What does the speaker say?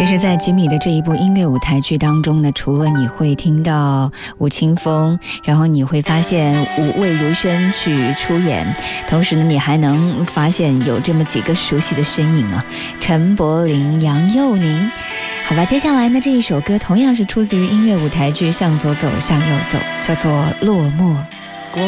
其实在吉米的这一部音乐舞台剧当中呢，除了你会听到吴青峰，然后你会发现魏如萱去出演，同时呢你还能发现有这么几个熟悉的身影啊，陈柏霖、杨佑宁。好吧，接下来呢这一首歌同样是出自于音乐舞台剧《向左走向右走》，叫做《落寞》。